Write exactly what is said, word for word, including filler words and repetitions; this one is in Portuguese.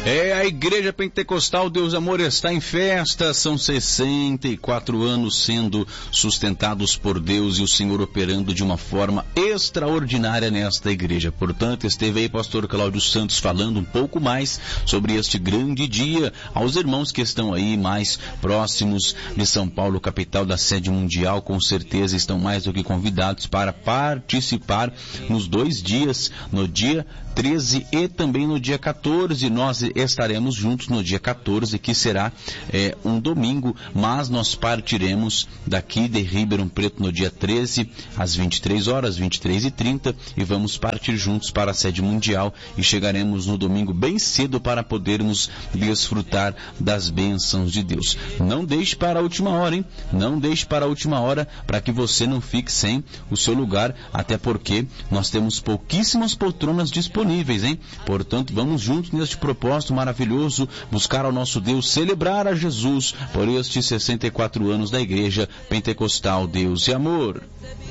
É, a Igreja Pentecostal Deus Amor está em festa, são sessenta e quatro anos sendo sustentados por Deus e o Senhor operando de uma forma extraordinária nesta igreja. Portanto, esteve aí pastor Cláudio Santos falando um pouco mais sobre este grande dia. Aos irmãos que estão aí mais próximos de São Paulo, capital da sede mundial, com certeza estão mais do que convidados para participar nos dois dias, no dia treze e também no dia quatorze. Nós estaremos juntos no dia quatorze, que será é, um domingo, mas nós partiremos daqui de Ribeirão Preto no dia treze, às vinte e três horas, vinte e três e trinta, e vamos partir juntos para a sede mundial e chegaremos no domingo bem cedo para podermos desfrutar das bênçãos de Deus. Não deixe para a última hora, hein? Não deixe para a última hora, para que você não fique sem o seu lugar, até porque nós temos pouquíssimas poltronas disponíveis, hein? Portanto, vamos juntos neste propósito maravilhoso, buscar ao nosso Deus, celebrar a Jesus por estes sessenta e quatro anos da Igreja Pentecostal Deus e Amor.